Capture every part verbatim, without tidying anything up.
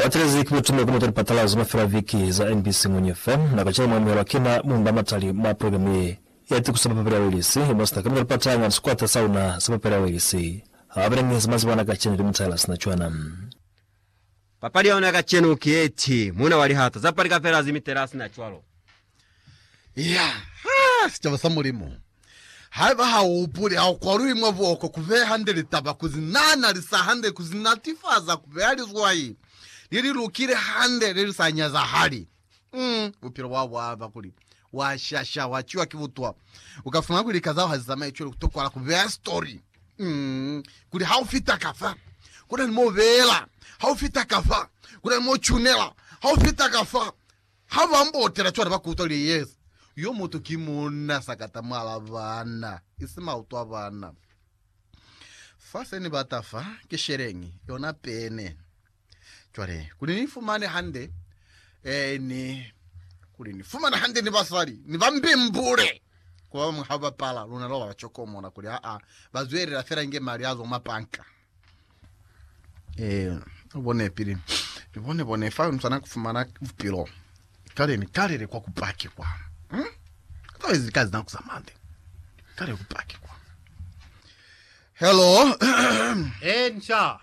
Waterezi kimutume kumotori patala zuma fila viki za N B C Mwenye F M na kachana mwamwela kina munda matali ma programu ye yati kusama papira welisi himosta kamila patala nga squata sauna sama papira welisi hawabirengi zimazi wana kachene limutala sinachuana papari ya wana kachene ukieti muna wali hata zapari kapera zimitera sinachualo ya haa sichava samurimu haiva haupuri haukwarui mwavoko kuve hande litaba kuzinana lisa hande kuzinatifaza kuve hali zwai liri lukire hande liri sanyaza hali mm. upira wawo hava kuli washasha wachiwa kivutwa ukafuna kuli kazao hazizama ichoro kutoku wala kuve story mm. kuli haufita kafa kuna nimo vela haufita kafa kuna nimo chunela haufita kafa hava mbotera chwa bakutoli yes yo moto kimona sakata mala vana isima utwa vana fase ni batafa kisherengi yona pene chware kulini fumane hande eh ni kulini fumane hande ni basari ni vambimbure kwa mhaba pala luna lola chokomo na kuli a a bazwere la fera nge mariazo mapanka eh bone pili bone bone fa msana kufumana upilo kale ni kale kwa kupaki kwa hmm? Kata hizi kazi na kusamande kale kupaki kwa hello ensha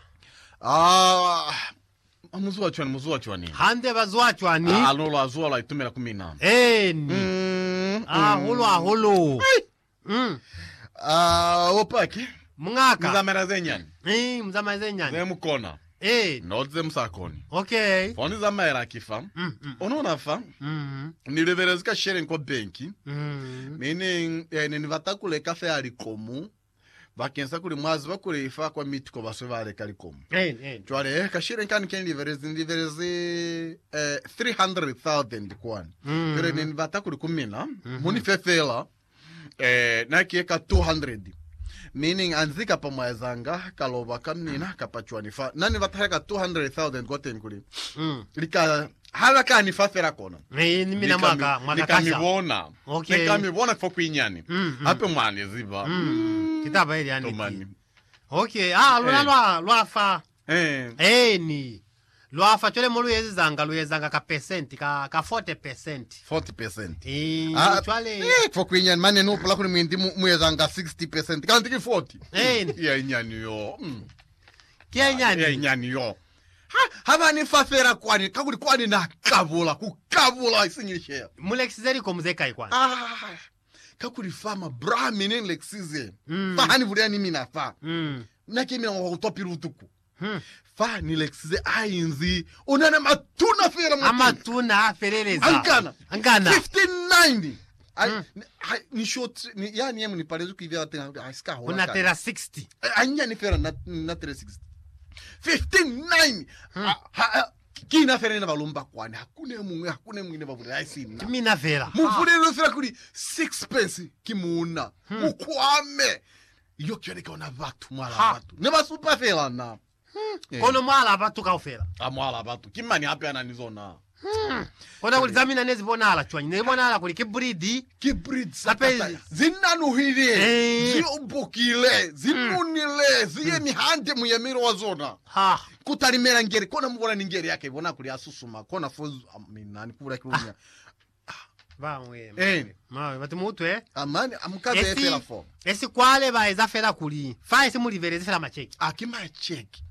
ah muzuwa chwani muzuwa chwani hande bazwa chwani ah lolo azwa la itumela kumina eni mm, ah mm. holo holo mm ah opaki mngaka mzamera zenyani eh mzamera zenyani ze mukona eh not ze msakoni okay foni zamera kifa mm, mm. onona fa mm ni leverezika sharing kwa banki mm meaning eh, ni vatakule kafe alikomu vakensa kuli mwazi vakule ifa kwa mitiko baswe vale kalikomu eh eh chware kashire nkani ken leverezi leverezi eh three hundred thousand kwani mm. pero ni vatakule kumina mm -hmm. muni fefela eh nakieka two hundred meaning anzika pa mwazanga kaloba kamnina kapachwani fa nani vataka two hundred thousand goten kuli mm lika hala kani fafera kona eh ni mina mwaka mwaka kasha nikamibona okay nikamibona fo kwinyani mm, mm. hapo mwani ziba mm kitaba ile yani tomani okay ah lwa lwa lwa fa eh eh ni lwa fa chole molu yezanga lu yezanga ka percent ka ka forty percent forty percent eh ah chole eh fo kwinyani mane no pula kuni mwindi muyezanga sixty percent kanti ki forty eh ya inyani yo mm. kia nyani ya inyani yo ha haba ni fafera kwani kakuli kwani na kavula kukavula isinyishia mulexizeri ko muzeka ikwana ah kakuli fama brahmin lexize mm. fa hani vulia ni mina fa mm nake mina wa utopi rutuku hmm. fa ni lexize ainzi unana matuna fera matuna amatuna afereleza ankana ankana fifteen ninety Mm. ni short ni yani yemu ni parezu kivya tena aska hola una tera sixty anya ni fera na na tera sixty fifteen nine kina fera na balumba kwani hakuna mungu hakuna mwingine bavule aisina mina vera mufulelo fera kuli six pence kimuna mukwame iyo kyone kona vatu mwala vatu ne basupa fera na kono mwala vatu ka ofera amwala vatu kimani hapi ananizona kona kulizamina nezi bonala chwanyi ne bonala kuli kibridi kibrid sapezi zinanuhile ziobukile zinunile ziye ni hande muyemiro wazona ha kutalimera ngeri kona mubona ni ngeri yake ibona kuli asusuma kona fozu aminani kubura kirunya bamwe eh mawe batimutu eh amani amkaze efela fo esi kwale ba ezafera kuli fa esi mulivereze fera macheki akima check